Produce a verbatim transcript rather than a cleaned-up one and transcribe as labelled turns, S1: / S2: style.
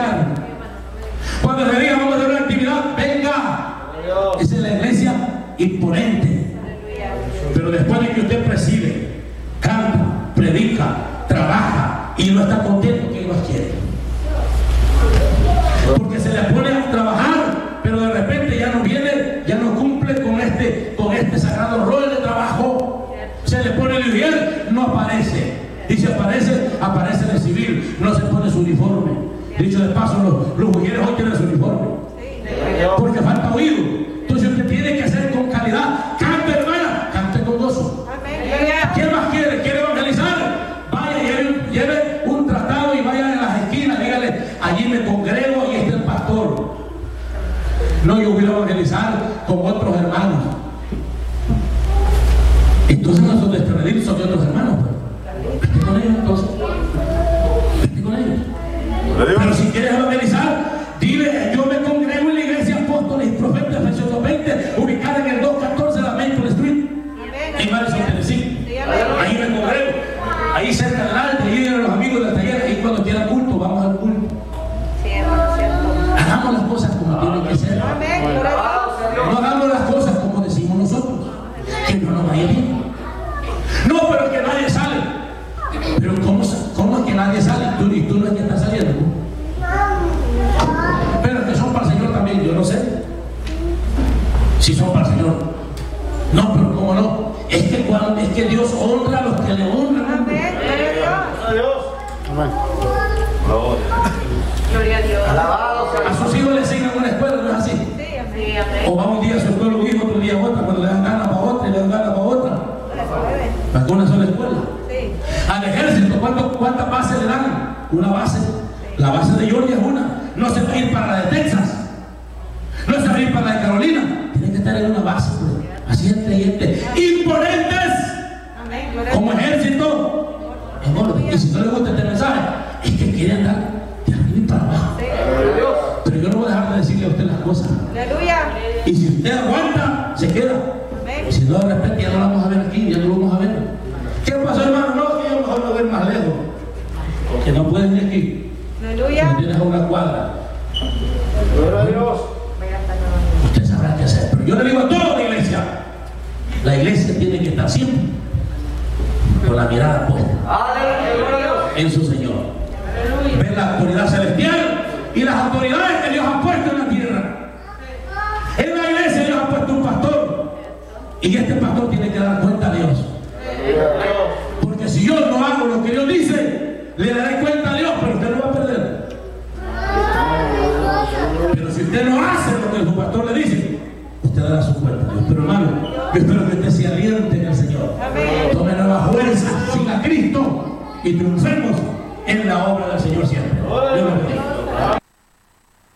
S1: fallar. Cuando se diga vamos a hacer una actividad, venga. Esa es la iglesia imponente. Pero después de que usted preside, canta, predica, trabaja y no está contento, ¿qué más quiere? Porque se le pone a trabajar, pero de repente ya no viene, ya no cumple con este, con este sagrado rol de trabajo. Se le pone el infiel, no aparece. Y si aparece, aparece de civil, no se pone su uniforme. Dicho de paso, los, los mujeres hoy tienen su uniforme. Porque falta oído. Entonces usted tiene que hacer con calidad. Cante, hermana, cante con gozo. ¿Quién más quiere? ¿Quiere evangelizar? Vaya, lleve, lleve un tratado y vaya en las esquinas, dígale, allí me congrego y está el pastor. No, yo voy a evangelizar con otros hermanos. Entonces no son de este redil, son de otros hermanos. Esté con ellos entonces. Esté con ellos. Pero si quieres evangelizar, dile, yo me congrego en la iglesia Apóstoles y Profetas, Efesios veinte, ubicada en el doscientos catorce de la Maple Street, en Madison, Tennessee. Ahí me congrego, ahí cerca del alto, ahí vienen los amigos del taller, ahí cuando quiera culto, vamos al culto. Hagamos las cosas como tienen que ser. No hagamos las cosas como decimos nosotros, que no nos vaya bien. No, pero que nadie sale. Pero ¿cómo, cómo es que nadie sale? Tú, y tú no es que estás saliendo. Pero que son para el Señor también, yo no sé. Si son para el Señor. No, pero ¿cómo no? Es que, cuando, es que Dios honra a los que le honran.
S2: Amén.
S3: Gloria a Dios.
S4: Amén.
S2: Gloria a Dios.
S1: A sus hijos le asignan una escuela, ¿no es así?
S2: Sí, amén.
S1: O va un día a su escuela un hijo, otro día a otra, cuando le dan ganas para otra y le dan ganas para otra. Para una sola escuela.
S2: Sí.
S1: Al ejército, ¿cuánto, ¿cuántas bases le dan? Una base. La base de Georgia es una. No se va a ir para la de Texas. No se va a ir para la de Carolina. Tiene que estar en una base, pues. Así entre y entre. Imponentes.
S2: Amén. Gloria a
S1: Como
S2: Dios.
S1: ejército. Y si no le gusta este mensaje, es que quieren dar de arriba para abajo. Pero yo no voy a dejar de decirle a usted las cosas.
S2: Aleluya.
S1: Y si usted aguanta, se queda.
S2: Amén.
S1: Y si no, de repente ya no la vamos a ver aquí, ya no lo vamos a ver. ¿Qué pasó, hermano? No, que yo mejor me voy más lejos. Que no puedes ir aquí.
S2: Aleluya.
S1: No tienes a una cuadra.
S3: Gloria a Dios.
S1: Usted sabrá qué hacer. Pero yo le digo a toda la iglesia: la iglesia tiene que estar siempre con la mirada puesta en su Señor. Ver la autoridad celestial y las autoridades que Dios ha puesto en la tierra. En la iglesia Dios ha puesto un pastor. Y este pastor tiene que dar cuenta a Dios. Porque si yo no hago lo que Dios dice, le daré cuenta a Dios, pero usted no va a perder. Pero si usted no hace lo que su pastor le dice, usted dará su cuenta a Dios. Pero hermano, yo espero que usted se aliente en el Señor. Tome nueva fuerza, siga a Cristo y triunfemos en la obra del Señor.